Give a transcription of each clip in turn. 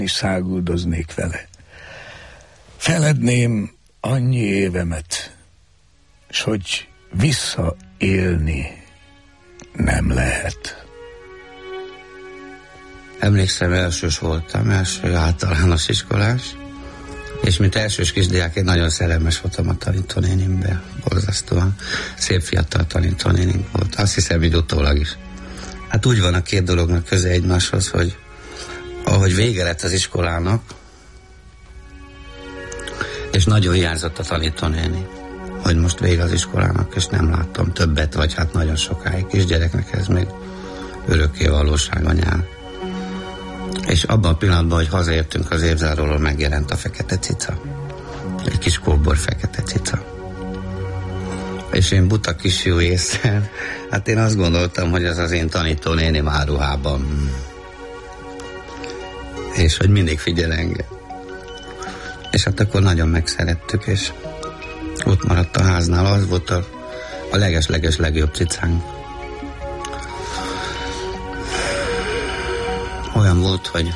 és száguldoznék vele. Feledném annyi évemet, s hogy visszaélni nem lehet. Emlékszem, elsős voltam, első általános iskolás, és mint elsős kisdiák én nagyon szerelmes voltam a tanítónénimbe, borzasztóan szép fiatal tanítónénink volt, azt hiszem, így utólag is. Hát úgy van a két dolognak köze egymáshoz, hogy ahogy vége lett az iskolának, és nagyon hiányzott a tanítónéni, hogy most vége az iskolának, és nem láttam többet, vagy hát nagyon sokáig. Kisgyereknek ez még örökké valóság a nyár. És abban a pillanatban, hogy hazaértünk az évzáróról, megjelent a fekete cica. Egy kis kóbor fekete cica. És én buta kisfiú ésszel, hát én azt gondoltam, hogy ez az én tanítónéném áruhában. És hogy mindig figyel engem. És hát akkor nagyon megszerettük, és ott maradt a háznál, az volt a leges-leges legjobb cicánk. Olyan volt, hogy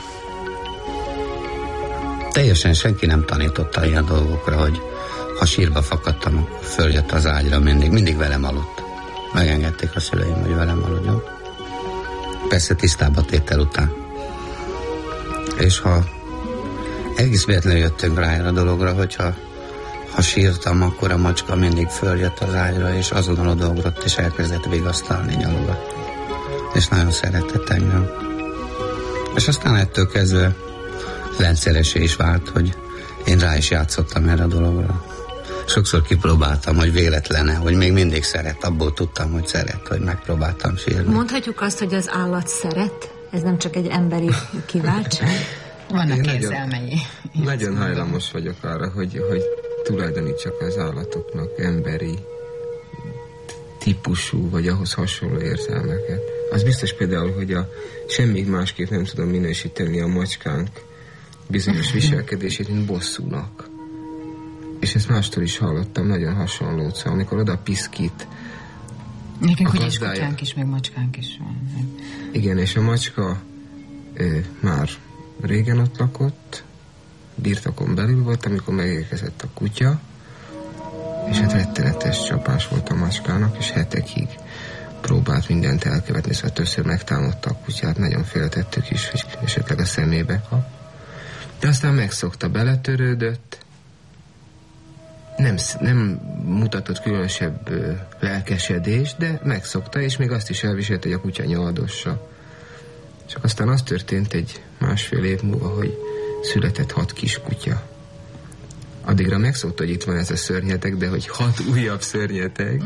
teljesen senki nem tanította ilyen dolgokra, hogy ha sírba fakadtam, akkor följött az ágyra mindig velem aludt. Megengedték a szüleim, hogy velem aludjon. Persze tisztába tétel után. És ha egész véletlenül jöttünk rá erre a dologra, hogyha sírtam, akkor a macska mindig följött az ágyra, és azonnal odaugrott, és elkezdett vigasztalni, nyalogatni. És nagyon szeretett engem. És aztán ettől kezdve rendszeresé is vált, hogy én rá is játszottam erre a dologra. Sokszor kipróbáltam, hogy véletlene, hogy még mindig szeret, abból tudtam, hogy szeret, hogy megpróbáltam sírni. Mondhatjuk azt, hogy az állat szeret? Ez nem csak egy emberi kiváltság? Vannak érzelmei. Nagyon hajlamos vagyok arra, hogy tulajdonítsak az állatoknak emberi típusú, vagy ahhoz hasonló érzelmeket. Az biztos például, hogy semmi másképp nem tudom minősíteni a macskánk bizonyos viselkedését, mint bosszúnak. És ezt mástól is hallottam, nagyon hasonlót. Szóval amikor oda piszkít nekünk ugye is kutyánk is, meg macskánk is van. Igen, és a macska már régen ott lakott, birtokon belül volt, amikor megérkezett a kutya, és hát rettenetes csapás volt a macskának, és hetekig próbált mindent elkövetni, szóval többször megtámadta a kutyát, nagyon féltettük is, hogy esetleg a szemébe kap. De aztán megszokta, beletörődött, nem mutatott különösebb lelkesedést, de megszokta, és még azt is elviselt, hogy a kutya nyaldossa. Csak aztán az történt egy másfél év múlva, hogy született 6 kiskutya. Addigra megszokta, hogy itt van ez a szörnyeteg, de hogy 6 újabb szörnyeteg,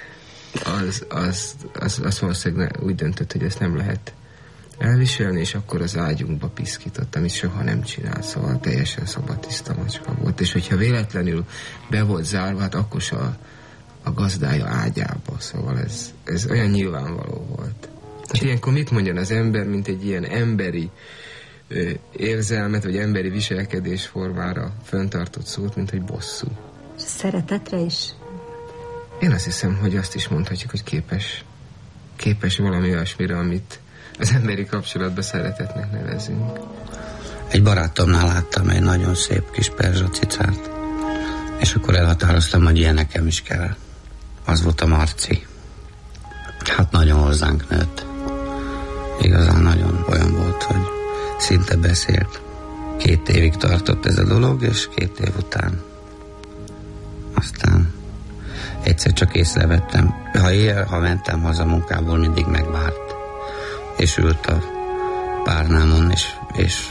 az valószínűleg úgy döntött, hogy ezt nem lehet elviselni, és akkor az ágyunkba piszkított, amit soha nem csinál, szóval teljesen szabadtiszta macska volt, és hogyha véletlenül be volt zárva, hát akkor se a gazdája ágyába, szóval ez olyan nyilvánvaló volt. Tehát ilyenkor mit mondjon az ember, mint egy ilyen emberi érzelmet, vagy emberi viselkedésformára föntartott szót, mint hogy bosszú. Szeretetre is? Én azt hiszem, hogy azt is mondhatjuk, hogy képes valami olyasmire, amit az emberi kapcsolatban szeretetnek nevezünk. Egy barátomnál láttam egy nagyon szép kis perzsa cicát, és akkor elhatároztam, hogy ilyen nekem is kell. Az volt a Marci. Hát nagyon hozzánk nőtt. Igazán nagyon olyan volt, hogy szinte beszélt. 2 évig tartott ez a dolog, és 2 év után aztán egyszer csak észrevettem. Ha mentem haza munkából, mindig megvárt. És ült a párnámon, és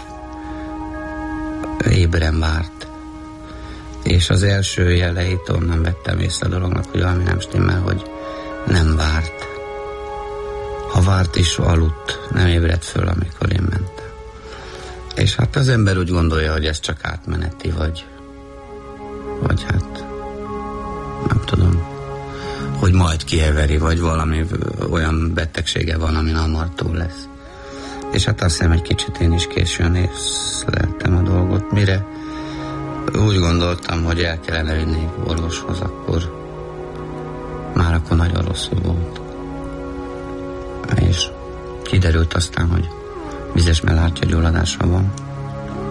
ébren várt. És az első jeleit onnan vettem észre a dolognak, hogy valami nem stimmel, hogy nem várt. Ha várt is, aludt, nem ébredt föl, amikor én mentem. És hát az ember úgy gondolja, hogy ez csak átmeneti, vagy hát nem tudom, hogy majd kieveri, vagy valami olyan betegsége van, amin hamar túl lesz. És hát azt hiszem, egy kicsit én is későn észleltem a dolgot, mire úgy gondoltam, hogy el kellene vinni orvoshoz, akkor nagyon rosszul volt. És kiderült aztán, hogy vizes mellártya gyulladása van,